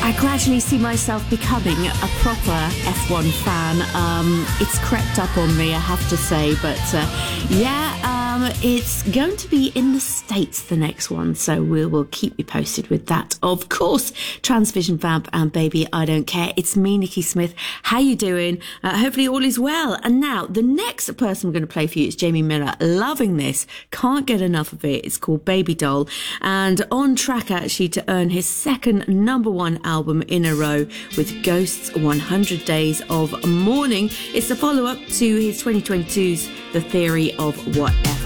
I gradually see myself becoming a proper F1 fan. It's crept up on me, I have to say, but it's going to be in the States, the next one, so we will keep you posted with that. Of course, Transvision Vamp and Baby I Don't Care. It's me, Nikki Smith. How you doing? Hopefully all is well. And now, the next person I'm going to play for you is Jamie Miller. Loving this. Can't get enough of it. It's called Baby Doll, and on track actually to earn his second #1 album in a row with Ghosts 100 Days of Mourning. It's the follow-up to his 2022's The Theory of Whatever.